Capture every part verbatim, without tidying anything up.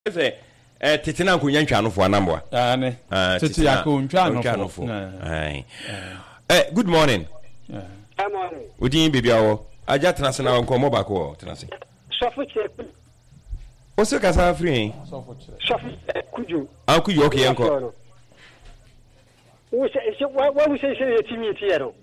say eh titina nkunya ntwanofo anamboa ah ne titi akontwa ntwanofo ai eh good morning good morning udin bibiawo aja tenase na nko mobako tenase sofu che o se kasa free sofu che sofu kuju ah kuju okay enko wo se se wa wo se se yetimi tiero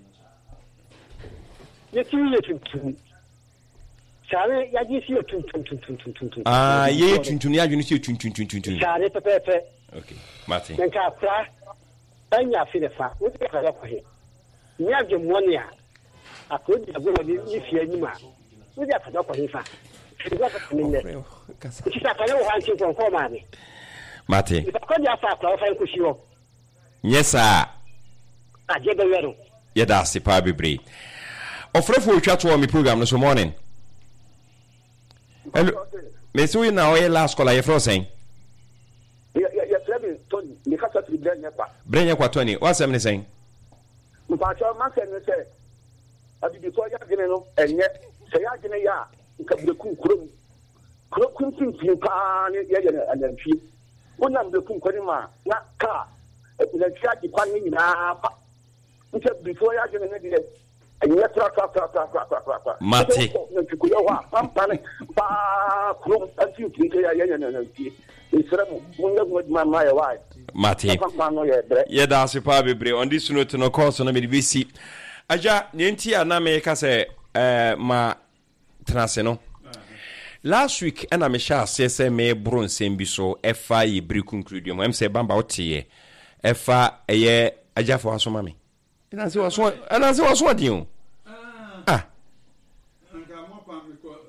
yetimi yetuntu Sare ya ji si tun tun tun tun tun tun. Ah, ye tun tun ya junu si tun tun tun tun tun. Sare pepepe. Okay, Martin. Nka pra. Anya fi ne fa. Wo ti ka ya ko he. Ni agye money a. Akodi agbo ni ni fi anyima. Wo ti ka ya ko he fa. Ti ga ka ni ne. Ti ta ka le wo han ti kon ko ma ni. Martin. Ti ka ya fa pra fa ko shi wo. Yes sir. Aje be wero. Ye da si pa bebre. Ofrefo otwa to mi program no so morning. Hello. Mais so na o last call you from saying. Ya ya Tony Tony, me ka sa Brenya kwa. Brenya kwa Tony, what's happening saying? Mpa cha ma se ne se. Abi bi so ya gene no enye. Se ya gene ya nka breku kurom. Kurom kun tin tin pa ne ya ya anamfi. Wonam breku kwani ma na ka. E na tia di kwa ni na pa. Nka before ya gene ne dire. Anya tra tra tra tra tra tra tra. Mate. Nkuyo wa pampane pa kurom anti tin ya ya ya anamfi. Israel munga ngoma ma ya wa. Mate. Ye da se pa bebre on this note no course no me be si. Aja nti ana me ka se eh ma transe no. Last week ana me sha se se me bro nsem bi so efa ye bre conclude mo em se bamba otie efa eye aja fo aso ma me. Ina se waso ana se waso di o. Ah. Nka mo pa me ko.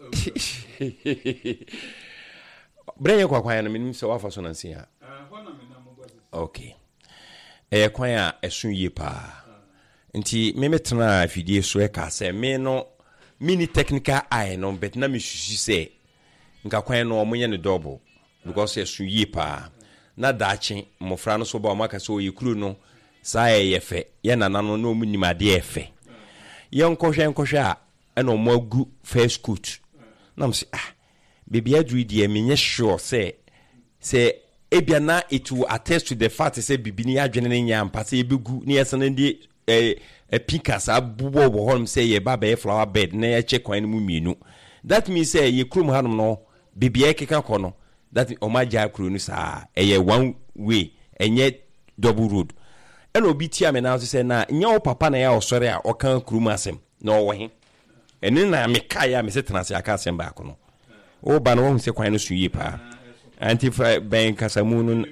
Brenya kwa kwa na menim se wafa so na nsia. Ah, ho na me na mo gose. Okay. Eh kwan a esun ye pa. Nti me metena afidie so e ka se me no mini technical eye no bet na me sushi se nka kwan no omunye ne double because esun ye pa. Na daachi mofra no so ba o maka so ye kuru no sa ye fe ye nana no no munim ade efe. Ye nkohwe nkohwe a e no mo agu first coat. Na me se ah baby adu die menye sure say say ebia na it will attest to the fact say bibini adwene ne nya ampa say ebegu ne yesene ndi eh pikas abubo bo hom say ye baba e flower bed na ye check kwan mu mienu. That means say ye krum hanom no baby e keka kono that omaja kru no sa eye one way enye double road. And obi tia me na say na nya o papa na ya osore a okan krum asem na owo he eni na me kai ya me se tenase aka asem ba kono o ba no se kwan no suyi pa anti ben kasamu no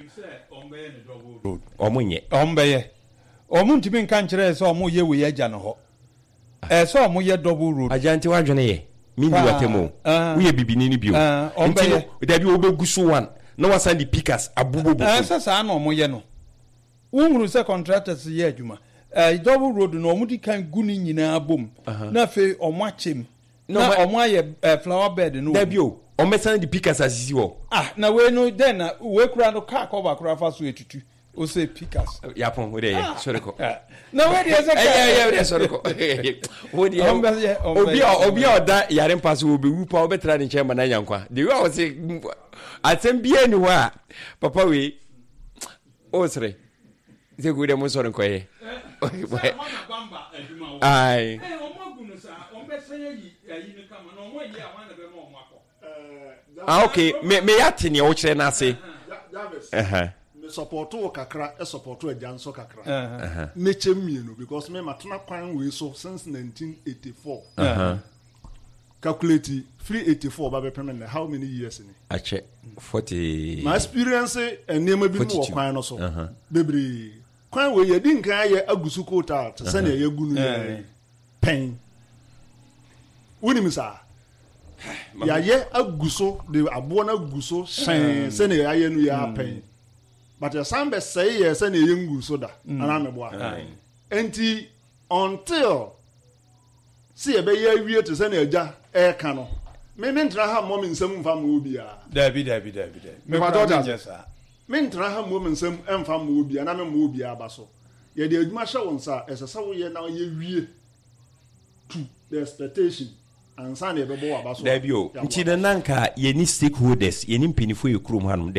omunye ombeye omuntu bin kan kire so omu ye we agya no ho eh so omu ye double road ajanti wadwene ye mindi watemo wo ye bibini ni bio ombeye da bi obegu so one na wasandi pickers abubobo eh so sa na omu ye no wonhuru se contractors ye adwuma eh double road no omu di kan guni nyina abom na fe omu achem na omu aye flower bed no da bi o omesana di pickers asisi wo ah na we no then na we kura no car cover kura fa so etutu o say pickers yapon we dey sorry ko na we dey say eh eh we sorry ko we dey obi obi oda yare pass we be wupa obetra ni chema na nyankwa the way I say atem bia ni ho a papa we o sere ze go dey mo sorry ko ye ai eh o mo gunu sa o be sanya yi yi ni kama na o mo yi a wan na be mo mo ah okay me me yati ni o kire na ase eh eh me support o kakra e support o ajanso kakra eh me chemienu because me matuna kwan we so since nineteen eighty-four eh uh-huh. Calculate three eighty-four ba be payment how many years ni ache forty my experience enema bi mo kwan no so bebre kwan we ye din kan ye agusu kota se na ye gunu ye pen woni mi sa ya ye aguso de abo na aguso sen se na ya ye nu ya pen but ya sambe say ye se na ye nguso da ana me boa enti until see e be ye wie to se na aja e ka no me me ntra ha mo me nsam mfa mo obia dabi dabi dabi dabi me kwa doja jesa me ntra ha mo me nsam emfa mo obia na me mo obia ba so ye de adwuma hye won sa esesa wo ye na ye wie to the expectation ansa na yɛbɛbɔ waba so dabio nti na nanka yɛni stakeholders yɛni mpinifo yɛ kurom hanom